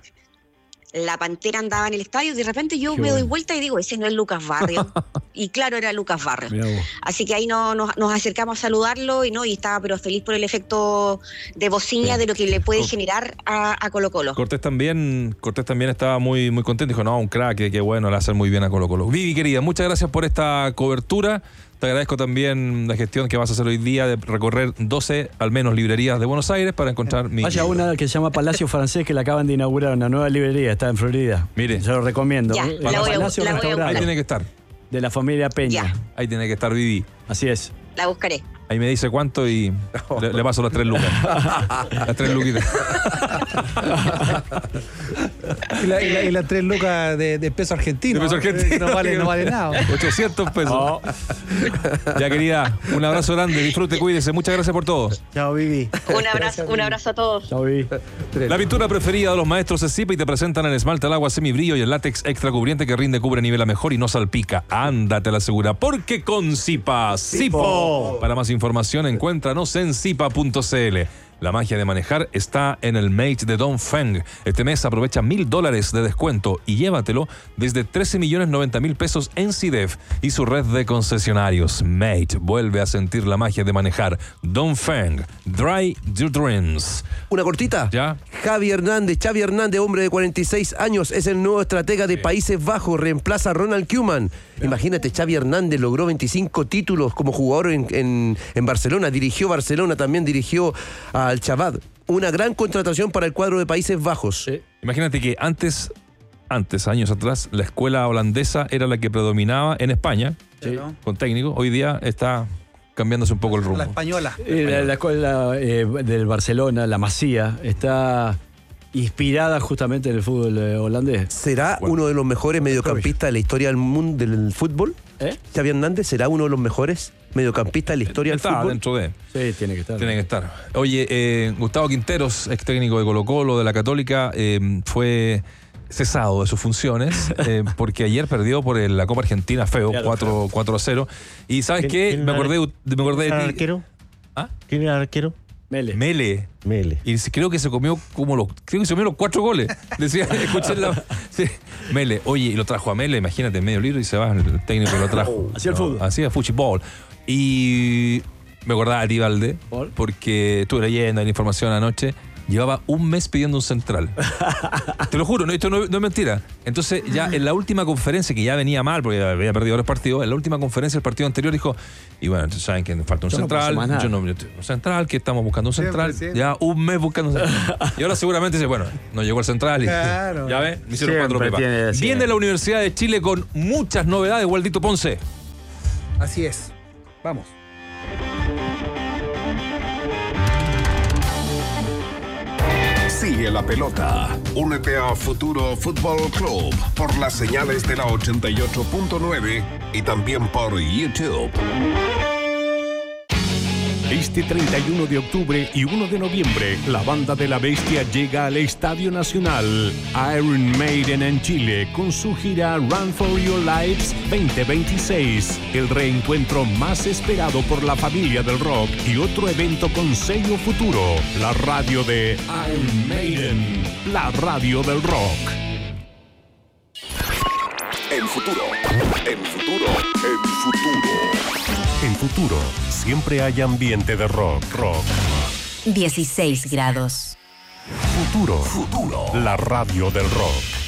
Speaker 6: La Pantera andaba en el estadio y de repente yo
Speaker 3: Qué
Speaker 6: me doy
Speaker 3: bueno.
Speaker 6: vuelta y digo, ese no es Lucas Barrio. Y claro, era Lucas Barrio.
Speaker 3: Mirá vos.
Speaker 6: Así que ahí no, nos, nos acercamos a saludarlo y no y estaba pero feliz por el efecto de Bociña,
Speaker 1: Sí.
Speaker 6: de lo que le puede
Speaker 1: Co-
Speaker 6: generar a, a Colo Colo.
Speaker 1: Cortés también, Cortés también estaba muy, muy contento. Dijo, no, un crack, que, que bueno, le hace muy bien a Colo Colo. Vivi, querida, muchas gracias por esta cobertura. Te agradezco también la gestión que vas a hacer hoy día de recorrer doce, al menos, librerías de Buenos Aires para encontrar mi...
Speaker 3: Vaya a una que se llama Palacio Francés, que la acaban de inaugurar, una nueva librería, está en Florida.
Speaker 1: Mire.
Speaker 3: Se lo recomiendo.
Speaker 6: Ya,
Speaker 3: ¿eh?
Speaker 6: la voy a-
Speaker 3: Palacio
Speaker 6: la voy a
Speaker 3: Restaurante,
Speaker 1: Ahí tiene que estar.
Speaker 3: de la familia Peña.
Speaker 6: Ya.
Speaker 1: Ahí tiene que estar Vivi.
Speaker 3: Así es.
Speaker 6: La buscaré.
Speaker 1: Ahí me dice cuánto y le, le paso las tres lucas. Las tres luquitas.
Speaker 2: Y, la- y la- y las tres lucas de, de peso argentino.
Speaker 1: De peso argentino.
Speaker 2: Eh, No vale, no vale nada.
Speaker 1: ochocientos pesos. Ya, querida, un abrazo grande. Disfrute, cuídese. Muchas gracias por todo.
Speaker 4: Chao, Vivi.
Speaker 6: Un abrazo, un abrazo a todos.
Speaker 3: Chao, Vivi.
Speaker 1: La pintura preferida de los maestros es Zipa y te presentan el esmalte al agua semibrillo y el látex extra cubriente que rinde, cubre, nivela mejor y no salpica. Ándate a la segura, porque con Zipa, Zipo. Para más información, encuéntranos en zipa punto c l. La magia de manejar está en el Mate de Dongfeng. Este mes aprovecha mil dólares de descuento y llévatelo desde trece millones noventa mil pesos en C I D E F y su red de concesionarios. Mate vuelve a sentir la magia de manejar. Dongfeng, Dry Your Dreams.
Speaker 5: Una cortita.
Speaker 1: ¿Ya?
Speaker 5: Javi Hernández, Xavi Hernández, hombre de cuarenta y seis años, es el nuevo estratega de Países Bajos, reemplaza a Ronald Koeman. Imagínate, Xavi Hernández logró veinticinco títulos como jugador en, en, en Barcelona, dirigió Barcelona, también dirigió al Chabad. Una gran contratación para el cuadro de Países Bajos.
Speaker 1: Imagínate que antes, antes, años atrás, la escuela holandesa era la que predominaba en España,
Speaker 2: Sí.
Speaker 1: con técnico. Hoy día está cambiándose un poco el rumbo.
Speaker 2: La española.
Speaker 3: Eh, La, la escuela eh, del Barcelona, la Masía, está inspirada justamente en el fútbol eh, holandés.
Speaker 5: ¿Será
Speaker 1: Bueno.
Speaker 5: uno de los mejores mediocampistas de la historia del mundo del fútbol?
Speaker 3: ¿Eh?
Speaker 5: Xavi Hernández será uno de los mejores mediocampistas de la historia del
Speaker 1: Está
Speaker 5: fútbol.
Speaker 1: dentro de...
Speaker 3: Sí, tiene que estar.
Speaker 1: Tiene que estar. Oye, eh, Gustavo Quinteros, ex técnico de Colo-Colo, de la Católica, eh, fue cesado de sus funciones eh, porque ayer perdió por el- la Copa Argentina feo,
Speaker 3: Claro,
Speaker 1: cuatro, cuatro a cero. Y ¿sabes
Speaker 4: ¿Quién-
Speaker 1: qué?
Speaker 4: quién
Speaker 1: Me
Speaker 4: era-
Speaker 1: acordé, me acordé
Speaker 4: ¿Era el
Speaker 1: de ti.
Speaker 4: arquero?
Speaker 1: ¿Ah?
Speaker 4: ¿Quién era el arquero?
Speaker 3: Mele.
Speaker 1: Mele.
Speaker 4: Mele.
Speaker 1: Y se- creo que se comió como los, creo que se comió los cuatro goles. Decía, escuché en la. Sí. Mele, oye, y lo trajo a Mele, imagínate, medio libro y se va el técnico lo trajo.
Speaker 3: Hacía el fútbol.
Speaker 1: Hacía fútbol. Y me acordaba de ti, Valde,
Speaker 3: ¿Por?
Speaker 1: porque estuve leyendo la información anoche. llevaba un mes pidiendo un central. Te lo juro, no, esto no, no es mentira. Entonces, ya en la última conferencia, que ya venía mal porque había perdido los partidos, en la última conferencia del partido anterior dijo, y bueno, entonces saben que falta un
Speaker 3: Yo no
Speaker 1: central,
Speaker 3: puedo hacer más
Speaker 1: yo no,
Speaker 3: nada.
Speaker 1: un central, que estamos buscando un central,
Speaker 2: Siempre, siempre.
Speaker 1: ya un mes buscando un central. Y ahora seguramente dice, bueno, no llegó el central y
Speaker 2: Claro.
Speaker 1: ya ves, me hicieron
Speaker 3: Siempre
Speaker 1: cuatro pepas.
Speaker 3: tiene, sí.
Speaker 1: Viene la Universidad de Chile con muchas novedades, Waldito Ponce.
Speaker 2: Así es. Vamos.
Speaker 12: Sigue la pelota. Únete a Futuro Fútbol Club por las señales de la ochenta y ocho punto nueve y también por YouTube.
Speaker 13: Este treinta y uno de octubre y uno de noviembre, la Banda de la Bestia llega al Estadio Nacional Iron Maiden en Chile con su gira Run for Your Lives veinte veintiséis, el reencuentro más esperado por la familia del rock y otro evento con sello Futuro, la radio de Iron Maiden, la radio del rock.
Speaker 12: En Futuro, en Futuro, en Futuro.
Speaker 13: En Futuro, siempre hay ambiente de rock, rock.
Speaker 14: dieciséis grados.
Speaker 13: Futuro,
Speaker 12: Futuro.
Speaker 13: la radio del rock.